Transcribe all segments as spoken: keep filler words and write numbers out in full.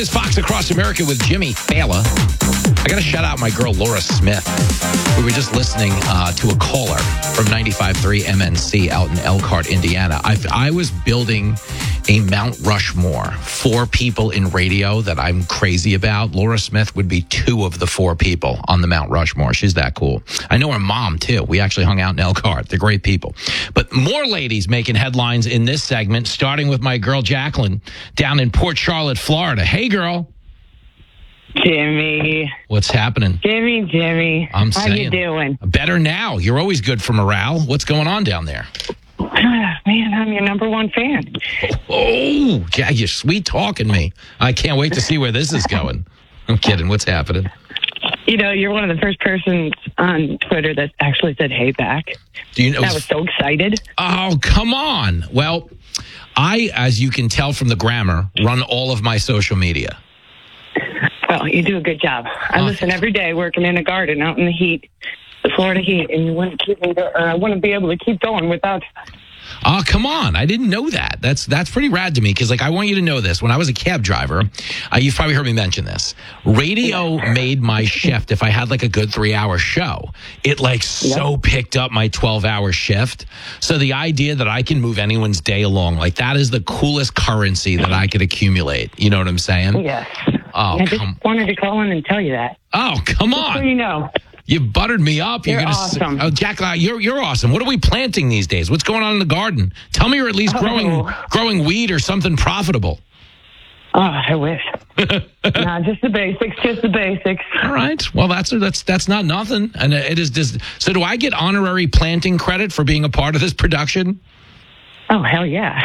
is Fox Across America with Jimmy Fallon. I got to shout out my girl, Laura Smith. We were just listening uh, to a caller from ninety-five point three M N C out in Elkhart, Indiana. I, I was building a Mount Rushmore, four people in radio that I'm crazy about. Laura Smith would be two of the four people on the Mount Rushmore. She's that cool. I know her mom, too. We actually hung out in Elkhart. They're great people. But more ladies making headlines in this segment, starting with my girl, Jacqueline, down in Port Charlotte, Florida. Hey, girl. Jimmy. What's happening? Jimmy, Jimmy. I'm How saying. you doing? Better now. You're always good for morale. What's going on down there? Man, I'm your number one fan. Oh, yeah, you're sweet talking me. I can't wait to see where this is going. I'm kidding. What's happening? You know, you're one of the first persons on Twitter that actually said hey back. Do you know? I was so excited. Oh, come on. Well, I, as you can tell from the grammar, run all of my social media. Well, you do a good job. I Oh, listen every day working in a garden out in the heat, the Florida heat, and you wouldn't keep me go- or I wouldn't be able to keep going without. Oh, come on. I didn't know that. That's that's pretty rad to me because, like, I want you to know this. When I was a cab driver, uh, you've probably heard me mention this. Radio made my shift if I had, like, a good three-hour show. It, like, so Yep. picked up my twelve-hour shift. So the idea that I can move anyone's day along, like, that is the coolest currency that I could accumulate. You know what I'm saying? Yes. Oh, I just come, wanted to call in and tell you that. oh, come So on. you know. You buttered me up. You're gonna awesome. S- oh, Jack, uh, you're you're awesome. What are we planting these days? What's going on in the garden? Tell me you're at least growing Oh. growing weed or something profitable. Oh, I wish. Nah, just the basics, just the basics. All right. Well, that's that's that's not nothing. And it is just. So, do I get honorary planting credit for being a part of this production? Oh, hell yeah.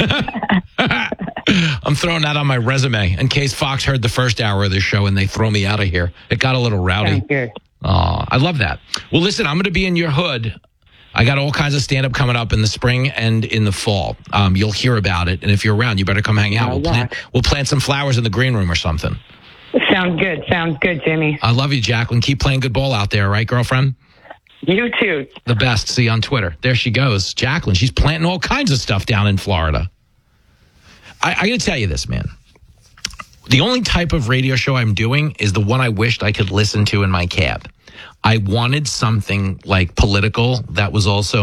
I'm throwing that on my resume in case Fox heard the first hour of the show and they throw me out of here. It got a little rowdy. Sounds good. Oh, I love that. Well, listen, I'm going to be in your hood. I got all kinds of stand-up coming up in the spring and in the fall. Um, you'll hear about it. And if you're around, you better come hang out. Oh, We'll plant, we'll plant some flowers in the green room or something. Sounds good. Sounds good, Jimmy. I love you, Jacqueline. Keep playing good ball out there, all right, girlfriend? You too. The best. See you on Twitter. There she goes. Jacqueline, she's planting all kinds of stuff down in Florida. I, I got to tell you this, man. The only type of radio show I'm doing is the one I wished I could listen to in my cab. I wanted something like political that was also